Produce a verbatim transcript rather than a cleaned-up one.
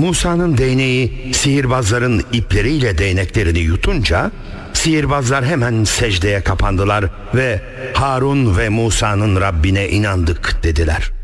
Musa'nın değneği sihirbazların ipleriyle değneklerini yutunca sihirbazlar hemen secdeye kapandılar ve Harun ve Musa'nın Rabbine inandık dediler.